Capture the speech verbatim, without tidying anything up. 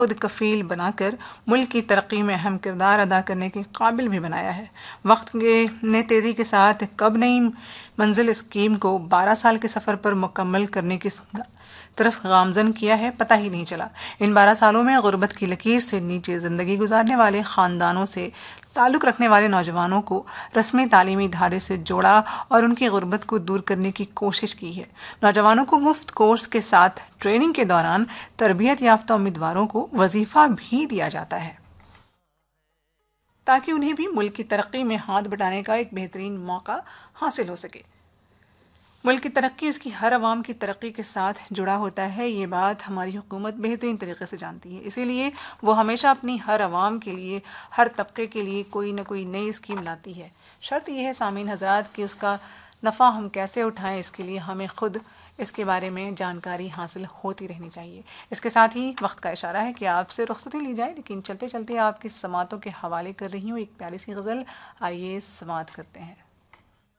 خود کفیل بنا کر ملک کی ترقی میں اہم کردار ادا کرنے کے قابل بھی بنایا ہے۔ وقت نے تیزی کے ساتھ کب نئی منزل اسکیم کو بارہ سال کے سفر پر مکمل کرنے کی طرف گامزن کیا ہے، پتہ ہی نہیں چلا۔ ان بارہ سالوں میں غربت کی لکیر سے نیچے زندگی گزارنے والے خاندانوں سے تعلق رکھنے والے نوجوانوں کو رسمی تعلیمی ادارے سے جوڑا اور ان کی غربت کو دور کرنے کی کوشش کی ہے۔ نوجوانوں کو مفت کورس کے ساتھ ٹریننگ کے دوران تربیت یافتہ امیدواروں کو وظیفہ بھی دیا جاتا ہے تاکہ انہیں بھی ملک کی ترقی میں ہاتھ بٹانے کا ایک بہترین موقع حاصل ہو سکے۔ ملک کی ترقی اس کی ہر عوام کی ترقی کے ساتھ جڑا ہوتا ہے، یہ بات ہماری حکومت بہترین طریقے سے جانتی ہے، اسی لیے وہ ہمیشہ اپنی ہر عوام کے لیے، ہر طبقے کے لیے کوئی نہ کوئی نئی اسکیم لاتی ہے۔ شرط یہ ہے سامعین حضرات کہ اس کا نفع ہم کیسے اٹھائیں، اس کے لیے ہمیں خود اس کے بارے میں جانکاری حاصل ہوتی رہنی چاہیے۔ اس کے ساتھ ہی وقت کا اشارہ ہے کہ آپ سے رخصتی لی جائے، لیکن چلتے چلتے آپ کی سماعتوں کے حوالے کر رہی ہوں ایک پیاری سی غزل، آئیے سماعت کرتے ہیں۔